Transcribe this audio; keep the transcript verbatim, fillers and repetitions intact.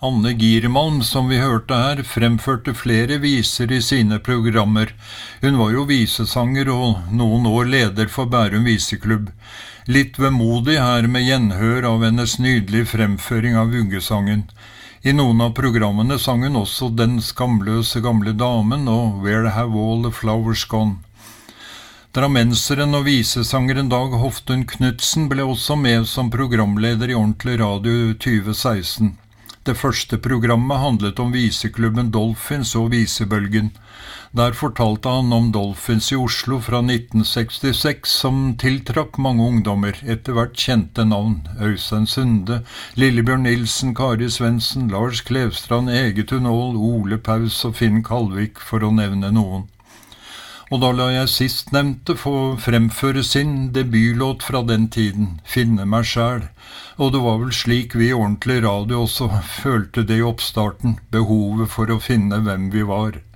Anne Giermalm, som vi hørte her, fremførte flere viser i sine programmer. Hun var jo visesanger og noen år leder for Bærum Viseklubb. Litt vemodig her med gjenhør av hennes nydelige fremføring av vuggesangen. I noen av programmene sang hun også Den skamløse gamle damen og Where Have All the Flowers Gone. Drammenseren og visesangeren Dag Hoftun Knudsen ble også med som programleder i Ordentlig Radio tjue seksten. Det første programmet handlet om viseklubben Dolphins og visebølgen. Der fortalte han om Dolphins i Oslo fra nitten sekstiseks, som tiltrakk mange ungdommer, etter hvert kjente navn. Øystein Sunde, Lillebjørn Nilsen, Kari Svendsen, Lars Klevstrand, Egetun Aall, Ole Paus og Finn Kalvik, for å nevne noen. Og da la jeg sistnevnte få fremføre sin debutlåt fra den tiden, Finne meg sjæl. Og det var vel slik vi i Ordentlig Radio også følte det i oppstarten, behovet for å finne hvem vi var.